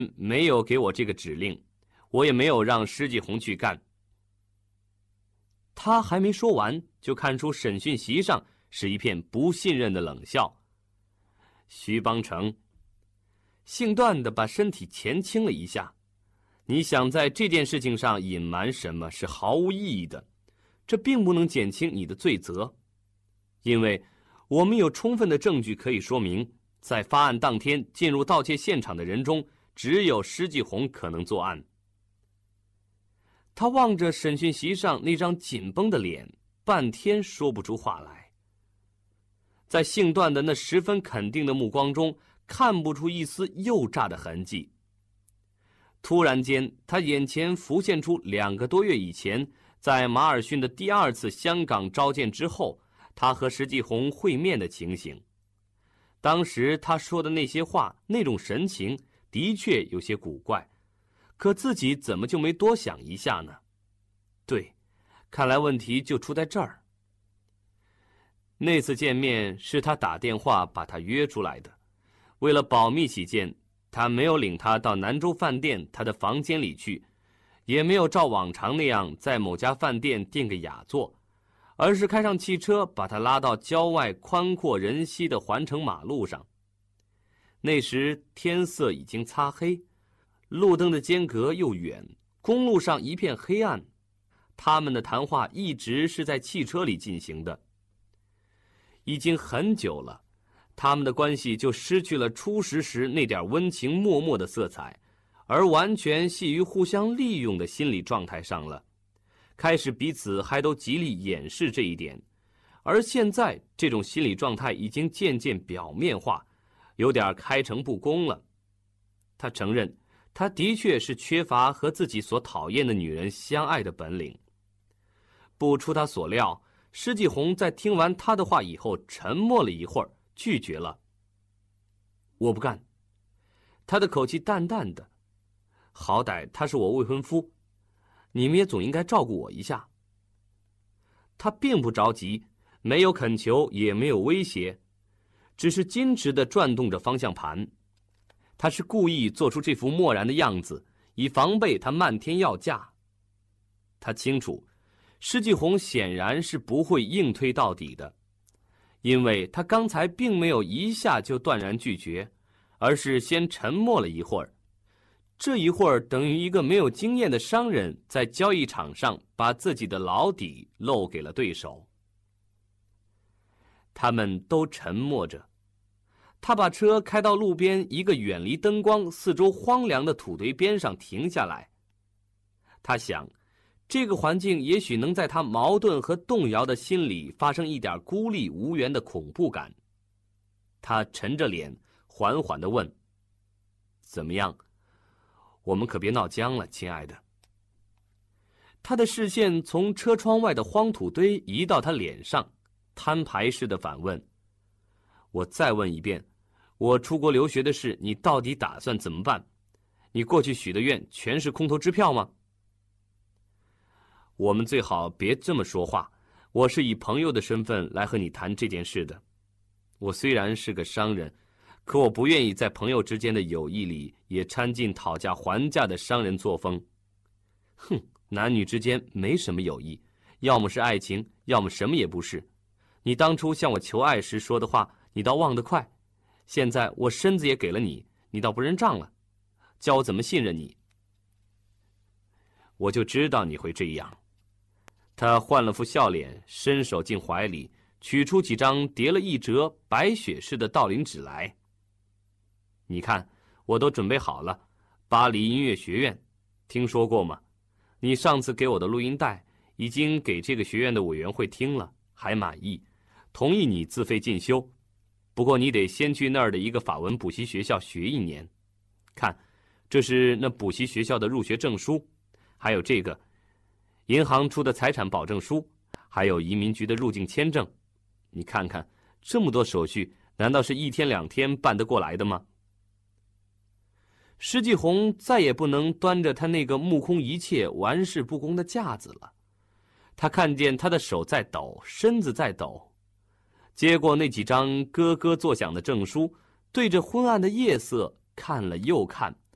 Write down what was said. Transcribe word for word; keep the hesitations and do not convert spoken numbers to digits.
没有给我这个指令，我也没有让施继红去干。他还没说完，就看出审讯席上是一片不信任的冷笑。徐邦成姓段的把身体前倾了一下，你想在这件事情上隐瞒什么是毫无意义的，这并不能减轻你的罪责，因为我们有充分的证据可以说明，在发案当天进入盗窃现场的人中，只有施继红可能作案。他望着审讯席上那张紧绷的脸，半天说不出话来。在姓段的那十分肯定的目光中，看不出一丝诱诈的痕迹。突然间，他眼前浮现出两个多月以前，在马尔逊的第二次香港召见之后，他和施继红会面的情形。当时他说的那些话，那种神情，的确有些古怪。可自己怎么就没多想一下呢？对，看来问题就出在这儿。那次见面是他打电话把他约出来的，为了保密起见，他没有领他到南州饭店他的房间里去，也没有照往常那样在某家饭店订个雅座，而是开上汽车把他拉到郊外宽阔人稀的环城马路上。那时天色已经擦黑，路灯的间隔又远，公路上一片黑暗，他们的谈话一直是在汽车里进行的。已经很久了，他们的关系就失去了初识时那点温情脉脉的色彩，而完全系于互相利用的心理状态上了。开始彼此还都极力掩饰这一点，而现在这种心理状态已经渐渐表面化，有点开诚布公了。他承认他的确是缺乏和自己所讨厌的女人相爱的本领。不出他所料，施继红在听完他的话以后沉默了一会儿，拒绝了。我不干。他的口气淡淡的，好歹他是我未婚夫，你们也总应该照顾我一下。他并不着急，没有恳求，也没有威胁，只是矜持地转动着方向盘。他是故意做出这副漠然的样子，以防备他漫天要价。他清楚，施继红显然是不会硬推到底的，因为他刚才并没有一下就断然拒绝，而是先沉默了一会儿。这一会儿等于一个没有经验的商人在交易场上把自己的老底露给了对手。他们都沉默着。他把车开到路边一个远离灯光、四周荒凉的土堆边上停下来。他想，这个环境也许能在他矛盾和动摇的心里发生一点孤立无援的恐怖感。他沉着脸，缓缓地问：怎么样？我们可别闹僵了，亲爱的。他的视线从车窗外的荒土堆移到他脸上，摊牌似的反问：我再问一遍，我出国留学的事你到底打算怎么办？你过去许的愿全是空头支票吗？我们最好别这么说话，我是以朋友的身份来和你谈这件事的。我虽然是个商人，可我不愿意在朋友之间的友谊里也掺进讨价还价的商人作风。哼，男女之间没什么友谊，要么是爱情，要么什么也不是。你当初向我求爱时说的话，你倒忘得快。现在我身子也给了你，你倒不认账了，叫我怎么信任你？我就知道你会这样。他换了副笑脸，伸手进怀里，取出几张叠了一折白雪似的道林纸来。你看，我都准备好了，巴黎音乐学院，听说过吗？你上次给我的录音带已经给这个学院的委员会听了，还满意，同意你自费进修。不过你得先去那儿的一个法文补习学校学一年。看，这是那补习学校的入学证书，还有这个银行出的财产保证书，还有移民局的入境签证。你看看，这么多手续，难道是一天两天办得过来的吗？施继红再也不能端着他那个目空一切、玩世不恭的架子了。他看见他的手在抖，身子在抖，接过那几张咯咯作响的证书，对着昏暗的夜色看了又看，